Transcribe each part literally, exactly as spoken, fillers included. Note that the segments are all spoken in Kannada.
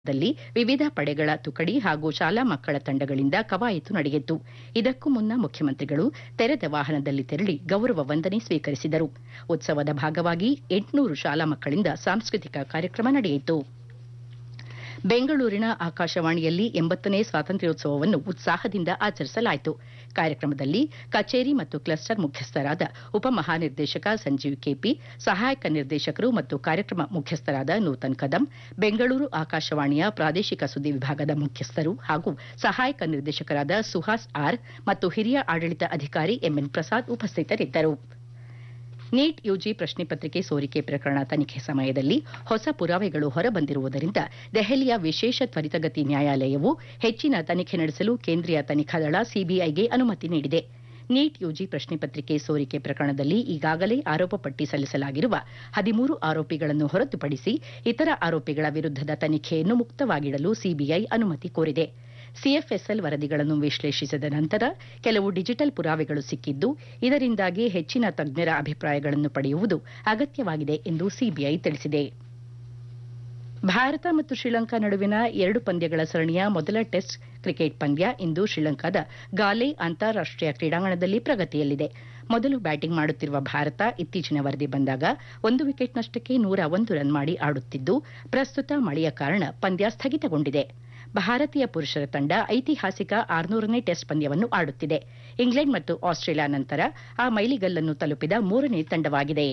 ದಲ್ಲಿ ವಿವಿಧ ಪಡೆಗಳ ತುಕಡಿ ಹಾಗೂ ಶಾಲಾ ಮಕ್ಕಳ ತಂಡಗಳಿಂದ ಕವಾಯತು ನಡೆಯಿತು. ಇದಕ್ಕೂ ಮುನ್ನ ಮುಖ್ಯಮಂತ್ರಿಗಳು ತೆರೆದ ವಾಹನದಲ್ಲಿ ತೆರಳಿ ಗೌರವ ವಂದನೆ ಸ್ವೀಕರಿಸಿದರು. ಉತ್ಸವದ ಭಾಗವಾಗಿ ಎಂಟುನೂರು ಶಾಲಾ ಮಕ್ಕಳಿಂದ ಸಾಂಸ್ಕೃತಿಕ ಕಾರ್ಯಕ್ರಮ ನಡೆಯಿತು. ಬೆಂಗಳೂರಿನ ಆಕಾಶವಾಣಿಯಲ್ಲಿ ಎಂಬತ್ತನೇ ಸ್ವಾತಂತ್ರ್ಯೋತ್ಸವವನ್ನು ಉತ್ಸಾಹದಿಂದ ಆಚರಿಸಲಾಯಿತು. ಕಾರ್ಯಕ್ರಮದಲ್ಲಿ ಕಚೇರಿ ಮತ್ತು ಕ್ಲಸ್ಟರ್ ಮುಖ್ಯಸ್ಥರಾದ ಉಪಮಹಾನಿರ್ದೇಶಕ ಸಂಜೀವ್ ಕೆಪಿ, ಸಹಾಯಕ ನಿರ್ದೇಶಕರು ಮತ್ತು ಕಾರ್ಯಕ್ರಮ ಮುಖ್ಯಸ್ಥರಾದ ನೂತನ್ ಕದಂ, ಬೆಂಗಳೂರು ಆಕಾಶವಾಣಿಯ ಪ್ರಾದೇಶಿಕ ಸುದ್ದಿ ವಿಭಾಗದ ಮುಖ್ಯಸ್ಥರು ಹಾಗೂ ಸಹಾಯಕ ನಿರ್ದೇಶಕರಾದ ಸುಹಾಸ್ ಆರ್ ಮತ್ತು ಹಿರಿಯ ಆಡಳಿತ ಅಧಿಕಾರಿ ಎಂಎನ್ ಪ್ರಸಾದ್ ಉಪಸ್ಥಿತರಿದ್ದರು. ನೀಟ್ ಯುಜಿ ಪ್ರಶ್ನೆ ಪತ್ರಿಕೆ ಸೋರಿಕೆ ಪ್ರಕರಣ ತನಿಖೆ ಸಮಯದಲ್ಲಿ ಹೊಸ ಪುರಾವೆಗಳು ಹೊರಬಂದಿರುವುದರಿಂದ ದೆಹಲಿಯ ವಿಶೇಷ ತ್ವರಿತಗತಿ ನ್ಯಾಯಾಲಯವು ಹೆಚ್ಚಿನ ತನಿಖೆ ನಡೆಸಲು ಕೇಂದ್ರೀಯ ತನಿಖಾ ದಳ ಸಿಬಿಐಗೆ ಅನುಮತಿ ನೀಡಿದೆ. ನೀಟ್ ಯುಜಿ ಪ್ರಶ್ನೆ ಪತ್ರಿಕೆ ಸೋರಿಕೆ ಪ್ರಕರಣದಲ್ಲಿ ಈಗಾಗಲೇ ಆರೋಪ ಪಟ್ಟಿ ಸಲ್ಲಿಸಲಾಗಿರುವ ಹದಿಮೂರು ಆರೋಪಿಗಳನ್ನು ಹೊರತುಪಡಿಸಿ ಇತರ ಆರೋಪಿಗಳ ವಿರುದ್ಧದ ತನಿಖೆಯನ್ನು ಮುಕ್ತವಾಗಿಡಲು ಸಿಬಿಐ ಅನುಮತಿ ಕೋರಿದೆ. ಸಿಎಫ್ಎಸ್ಎಲ್ ವರದಿಗಳನ್ನು ವಿಶ್ಲೇಷಿಸಿದ ನಂತರ ಕೆಲವು ಡಿಜಿಟಲ್ ಪುರಾವೆಗಳು ಸಿಕ್ಕಿದ್ದು, ಇದರಿಂದಾಗಿ ಹೆಚ್ಚಿನ ತಜ್ಞರ ಅಭಿಪ್ರಾಯಗಳನ್ನು ಪಡೆಯುವುದು ಅಗತ್ಯವಾಗಿದೆ ಎಂದು ಸಿಬಿಐ ತಿಳಿಸಿದೆ. ಭಾರತ ಮತ್ತು ಶ್ರೀಲಂಕಾ ನಡುವಿನ ಎರಡು ಪಂದ್ಯಗಳ ಸರಣಿಯ ಮೊದಲ ಟೆಸ್ಟ್ ಕ್ರಿಕೆಟ್ ಪಂದ್ಯ ಇಂದು ಶ್ರೀಲಂಕಾದ ಗಾಲೆ ಅಂತಾರಾಷ್ಟೀಯ ಕ್ರೀಡಾಂಗಣದಲ್ಲಿ ಪ್ರಗತಿಯಲ್ಲಿದೆ. ಮೊದಲು ಬ್ಯಾಟಿಂಗ್ ಮಾಡುತ್ತಿರುವ ಭಾರತ ಇತ್ತೀಚಿನ ವರದಿ ಬಂದಾಗ ಒಂದು ವಿಕೆಟ್ ನಷ್ಟಕ್ಕೆ ನೂರ ಒಂದು ರನ್ ಮಾಡಿ ಆಡುತ್ತಿದ್ದು, ಪ್ರಸ್ತುತ ಮಳೆಯ ಕಾರಣ ಪಂದ್ಯ ಸ್ಥಗಿತಗೊಂಡಿದೆ. ಭಾರತೀಯ ಪುರುಷರ ತಂಡ ಐತಿಹಾಸಿಕ ಆರುನೂರನೇ ಟೆಸ್ಟ್ ಪಂದ್ಯವನ್ನು ಆಡುತ್ತಿದೆ. ಇಂಗ್ಲೆಂಡ್ ಮತ್ತು ಆಸ್ಟ್ರೇಲಿಯಾ ನಂತರ ಆ ಮೈಲಿಗಲ್ಲನ್ನು ತಲುಪಿದ ಮೂರನೇ ತಂಡವಾಗಿದೆ.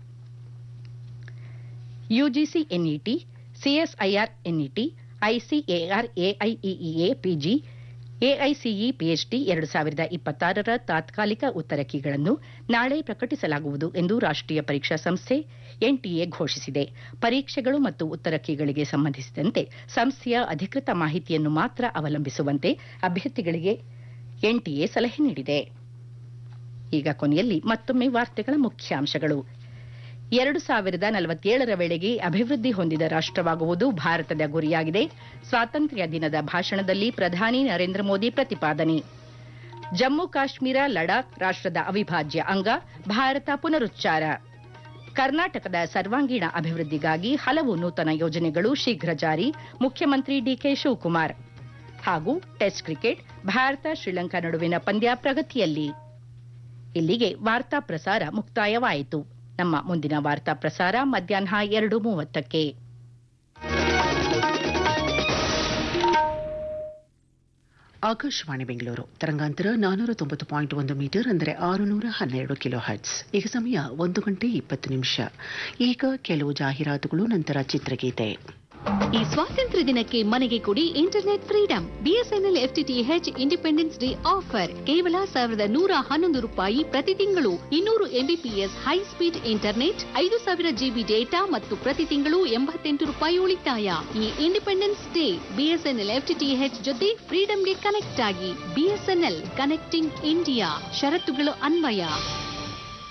UGC NET, CSIR NET, ICAR AIEEA PG, AICE PhD ಎರಡು ಸಾವಿರದ ಇಪ್ಪತ್ತಾರರ ತಾತ್ಕಾಲಿಕ ಉತ್ತರ ಕೀಗಳನ್ನು ನಾಳೆ ಪ್ರಕಟಿಸಲಾಗುವುದು ಎಂದು ರಾಷ್ಟ್ರೀಯ ಪರೀಕ್ಷಾ ಸಂಸ್ಥೆ ಎನ್ಟಿಎ ಘೋಷಿಸಿದೆ. ಪರೀಕ್ಷೆಗಳು ಮತ್ತು ಉತ್ತರ ಕೀಗಳಿಗೆ ಸಂಬಂಧಿಸಿದಂತೆ ಸಂಸ್ಥೆಯ ಅಧಿಕೃತ ಮಾಹಿತಿಯನ್ನು ಮಾತ್ರ ಅವಲಂಬಿಸುವಂತೆ ಅಭ್ಯರ್ಥಿಗಳಿಗೆ ಎನ್ಟಿಎ ಸಲಹೆ ನೀಡಿದೆ. ಈಗ ಕೊನೆಯಲ್ಲಿ ಮತ್ತೊಮ್ಮೆ ವಾರ್ತೆಗಳ ಮುಖ್ಯಾಂಶಗಳು. ಎರಡು ಸಾವಿರದ ನಲವತ್ತೇಳರ ವೇಳೆಗೆ ಅಭಿವೃದ್ಧಿ ಹೊಂದಿದ ರಾಷ್ಟವಾಗುವುದು ಭಾರತದ ಗುರಿಯಾಗಿದೆ. ಸ್ವಾತಂತ್ರ್ಯ ದಿನದ ಭಾಷಣದಲ್ಲಿ ಪ್ರಧಾನಿ ನರೇಂದ್ರ ಮೋದಿ ಪ್ರತಿಪಾದನೆ. ಜಮ್ಮು ಕಾಶ್ಮೀರ ಲಡಾಖ್ ರಾಷ್ಟದ ಅವಿಭಾಜ್ಯ ಅಂಗ, ಭಾರತ ಪುನರುಚ್ಚಾರ. ಕರ್ನಾಟಕದ ಸರ್ವಾಂಗೀಣ ಅಭಿವೃದ್ಧಿಗಾಗಿ ಹಲವು ನೂತನ ಯೋಜನೆಗಳು ಶೀಘ್ರ ಜಾರಿ, ಮುಖ್ಯಮಂತ್ರಿ ಡಿಕೆ ಶಿವಕುಮಾರ್. ಹಾಗೂ ಟೆಸ್ಟ್ ಕ್ರಿಕೆಟ್, ಭಾರತ ಶ್ರೀಲಂಕಾ ನಡುವಿನ ಪಂದ್ಯ ಪ್ರಗತಿಯಲ್ಲಿ. ಇಲ್ಲಿಗೆ ವಾರ್ತಾ ಪ್ರಸಾರ ಮುಕ್ತಾಯವಾಯಿತು. ನಮ್ಮ ಮುಂದಿನ ವಾರ್ತಾ ಪ್ರಸಾರ ಮಧ್ಯಾಹ್ನ ಎರಡು ಮೂವತ್ತಕ್ಕೆ. ಆಕಾಶವಾಣಿ ಬೆಂಗಳೂರು ತರಂಗಾಂತರ ನಾನೂರ ತೊಂಬತ್ತು ಪಾಯಿಂಟ್ ಒಂದು ಮೀಟರ್ ಅಂದರೆ ಆರುನೂರ ಹನ್ನೆರಡು ಕಿಲೋ ಹರ್ಟ್ಸ್. ಈಗ ಸಮಯ ಒಂದು ಗಂಟೆ ಇಪ್ಪತ್ತು ನಿಮಿಷ. ಈಗ ಕೆಲವು ಜಾಹೀರಾತುಗಳು, ನಂತರ ಚಿತ್ರಗೀತೆ. ಈ ಸ್ವಾತಂತ್ರ್ಯ ದಿನಕ್ಕೆ ಮನೆಗೆ ಕೊಡಿ internet freedom. BSNL FTTH independence day offer ಕೇವಲ ಸಾವಿರದ ನೂರ ಹನ್ನೊಂದು ರೂಪಾಯಿ ಪ್ರತಿ ತಿಂಗಳು. ಇನ್ನೂರು ಎಂಬಿಪಿಎಸ್ ಹೈ ಸ್ಪೀಡ್ ಇಂಟರ್ನೆಟ್, ಐದು ಸಾವಿರ ಜಿಬಿ ಡೇಟಾ ಮತ್ತು ಪ್ರತಿ ತಿಂಗಳು ಎಂಬತ್ತೆಂಟು ರೂಪಾಯಿ ಉಳಿತಾಯ. ಈ ಇಂಡಿಪೆಂಡೆನ್ಸ್ ಡೇ ಬಿಎಸ್ಎನ್ಎಲ್ ಎಫ್ಟಿಟಿಎಚ್ ಜೊತೆ ಫ್ರೀಡಂಗೆ ಕನೆಕ್ಟ್ ಆಗಿ. BSNL connecting India. ಷರತ್ತುಗಳು ಅನ್ವಯ.